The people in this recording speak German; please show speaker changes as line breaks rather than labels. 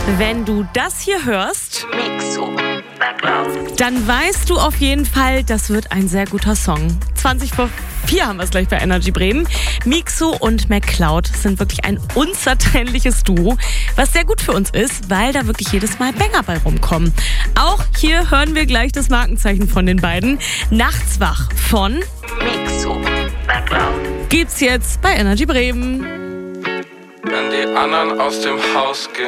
Wenn du das hier hörst, dann weißt du auf jeden Fall, das wird ein sehr guter Song. 20:04 haben wir es gleich bei Energy Bremen. Mixo und McCloud sind wirklich ein unzertrennliches Duo, was sehr gut für uns ist, weil da wirklich jedes Mal Banger bei rumkommen. Auch hier hören wir gleich das Markenzeichen von den beiden. Nachts wach von
Mixo, McCloud.
Gibt's jetzt bei Energy Bremen.
Wenn die anderen aus dem Haus gehen.